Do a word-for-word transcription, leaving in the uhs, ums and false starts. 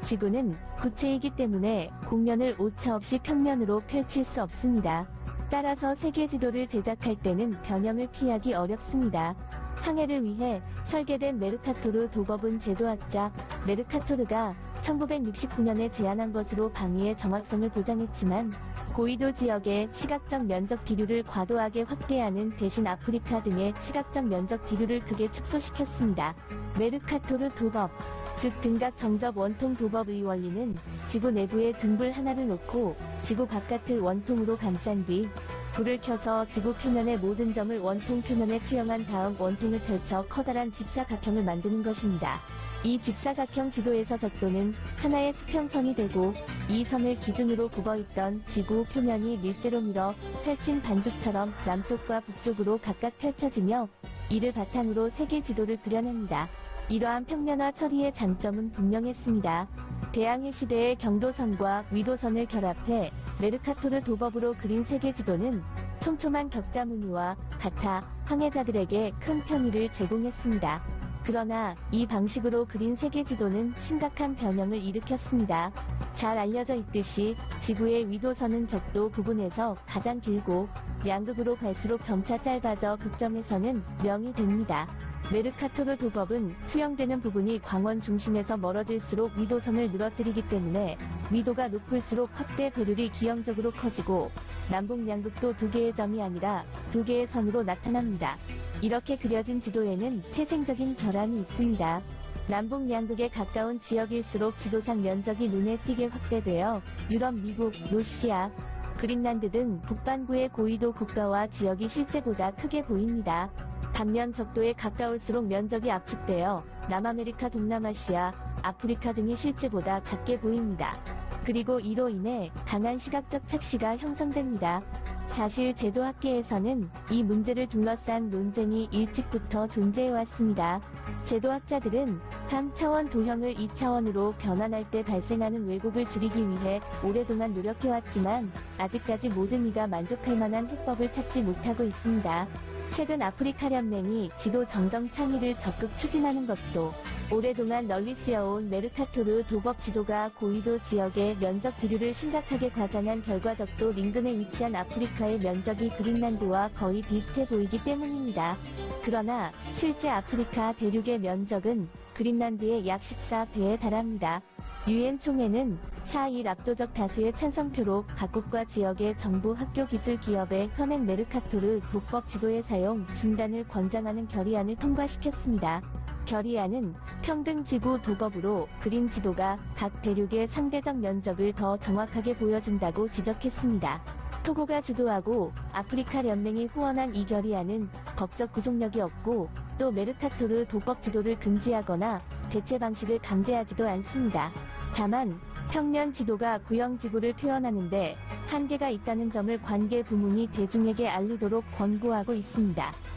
지구는 구체이기 때문에 곡면을 오차없이 평면으로 펼칠 수 없습니다. 따라서 세계 지도를 제작할 때는 변형을 피하기 어렵습니다. 항해를 위해 설계된 메르카토르 도법은 제도학자 메르카토르가 천구백육십구 년에 제안한 것으로 방위의 정확성을 보장했지만 고위도 지역의 시각적 면적 기류를 과도하게 확대하는 대신 아프리카 등의 시각적 면적 기류를 크게 축소시켰습니다. 메르카토르 도법, 즉 등각 정접 원통 도법의 원리는 지구 내부에 등불 하나를 놓고 지구 바깥을 원통으로 감싼 뒤 불을 켜서 지구 표면의 모든 점을 원통 표면에 투영한 다음 원통을 펼쳐 커다란 직사각형을 만드는 것입니다. 이 직사각형 지도에서 적도는 하나의 수평선이 되고 이 선을 기준으로 굽어있던 지구 표면이 밀대로 밀어 펼친 반죽처럼 남쪽과 북쪽으로 각각 펼쳐지며 이를 바탕으로 세계 지도를 그려냅니다. 이러한 평면화 처리의 장점은 분명했습니다. 대항해 시대의 경도선과 위도선을 결합해 메르카토르 도법으로 그린 세계 지도는 촘촘한 격자 무늬와 같아 항해자들에게 큰 편의를 제공했습니다. 그러나 이 방식으로 그린 세계 지도는 심각한 변형을 일으켰습니다. 잘 알려져 있듯이 지구의 위도선은 적도 부분에서 가장 길고 양극으로 갈수록 점차 짧아져 극점에서는 영 이 됩니다. 메르카토르 도법은 수영되는 부분이 광원 중심에서 멀어질수록 위도선을 늘어뜨리기 때문에 위도가 높을수록 확대 배율이 기형적으로 커지고 남북 양극도 두 개의 점이 아니라 두 개의 선으로 나타납니다. 이렇게 그려진 지도에는 태생적인 결함이 있습니다. 남북 양극에 가까운 지역일수록 지도상 면적이 눈에 띄게 확대되어 유럽, 미국, 러시아, 그린란드 등 북반구의 고위도 국가와 지역이 실제보다 크게 보입니다. 반면 적도에 가까울수록 면적이 압축되어 남아메리카, 동남아시아, 아프리카 등이 실제보다 작게 보입니다. 그리고 이로 인해 강한 시각적 착시가 형성됩니다. 사실 제도학계에서는 이 문제를 둘러싼 논쟁이 일찍부터 존재해왔습니다. 제도학자들은 삼 차원 도형을 이 차원으로 변환할 때 발생하는 왜곡을 줄이기 위해 오랫동안 노력해왔지만 아직까지 모든 이가 만족할 만한 해법을 찾지 못하고 있습니다. 최근 아프리카 연맹이 지도 정정 창의를 적극 추진하는 것도 오랫동안 널리 쓰여온 메르카토르 도법 지도가 고위도 지역의 면적 기류를 심각하게 과장한 결과적도 링근에 위치한 아프리카의 면적이 그린란드와 거의 비슷해 보이기 때문입니다. 그러나 실제 아프리카 대륙의 면적은 그린란드의 약 십사 배에 달합니다. 유엔 총회는 사 일 압도적 다수의 찬성표로 각국과 지역의 정부 학교 기술 기업의 현행 메르카토르 도법 지도의 사용 중단을 권장하는 결의안을 통과시켰습니다. 결의안은 평등지구 도법으로 그린 지도가 각 대륙의 상대적 면적을 더 정확하게 보여준다고 지적했습니다. 토고가 주도하고 아프리카 연맹이 후원한 이 결의안은 법적 구속력이 없고 또 메르카토르 도법 지도를 금지하거나 대체 방식을 강제하지도 않습니다. 다만 평면 지도가 구형지구를 표현하는데 한계가 있다는 점을 관계 부문이 대중에게 알리도록 권고하고 있습니다.